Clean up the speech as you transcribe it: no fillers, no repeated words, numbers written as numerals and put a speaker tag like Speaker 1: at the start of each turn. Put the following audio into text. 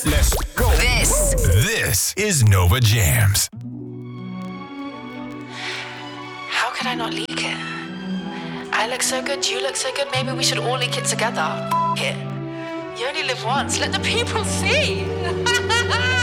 Speaker 1: Let's go.
Speaker 2: This is Nova Jams.
Speaker 3: How could I not leak it? I look so good, you look so good, maybe we should all leak it together. F it. You only live once, let the people see.